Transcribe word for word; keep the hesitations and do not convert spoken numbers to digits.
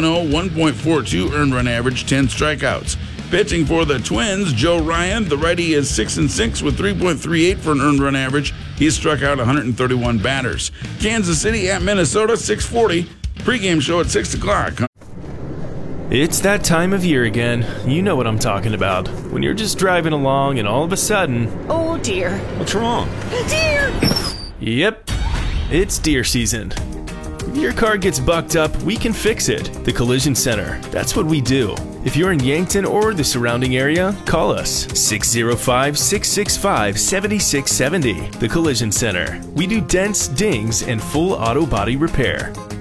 and oh, one point four two earned run average, ten strikeouts. Pitching for the Twins, Joe Ryan. The righty is six and six with three point three eight for an earned run average. He's struck out one hundred thirty-one batters. Kansas City at Minnesota, six forty. Pregame show at six o'clock. It's that time of year again. You know what I'm talking about. When you're just driving along and all of a sudden... Oh dear. What's wrong? Deer! Yep, it's deer season. If your car gets bucked up, we can fix it. The Collision Center. That's what we do. If you're in Yankton or the surrounding area, call us six oh five, six six five, seven six seven zero. The Collision Center. We do dents, dings, and full auto body repair.